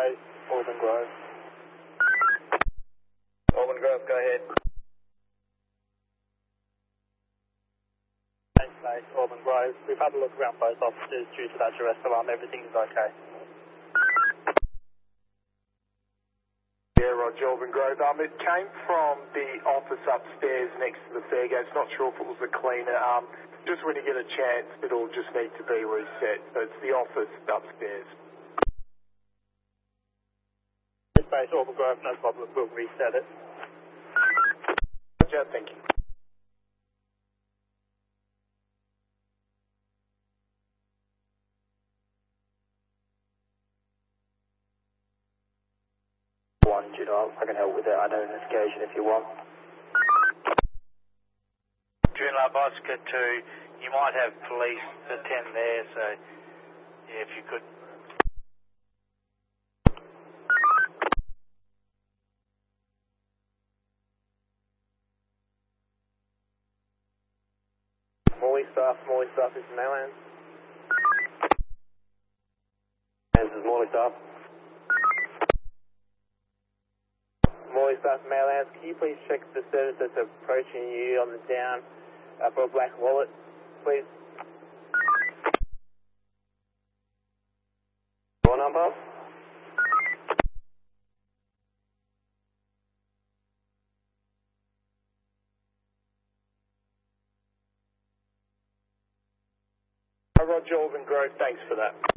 base, Auburn Grove. Auburn Grove, go ahead. Thanks, base, Auburn Grove. We've had a look around both offices due to that duress alarm. Everything's okay. Yeah, Roger, Auburn Grove. It came from the office upstairs next to the fare gates. Not sure if it was a cleaner. Just when you get a chance, it'll just need to be reset. So it's the office upstairs. Base, Auburn Grove, no problem. We'll reset it. Roger, thank you. I can help with that identification if you want. Joondalup Oscar 2, you might have police attend there, so yeah, if you could. Morley staff, this is Maylands. This is Morley staff. Morley staff, Maylands, can you please check the service that's approaching you on the down for a black wallet, please? Door number? Roger, Auburn Grove, thanks for that.